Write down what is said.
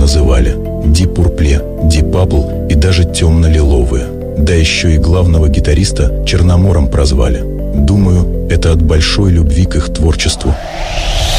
называли. Ди Пурпле, Ди Папл и даже темно-лиловые. Да еще и главного гитариста Черномором прозвали. Думаю, это от большой любви к их творчеству.